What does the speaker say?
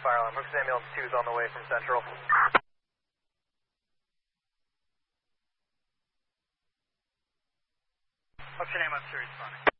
fire alarm. Hooks Ambulance 2 is on the way from Central. Hooks Ambulance 2 responding.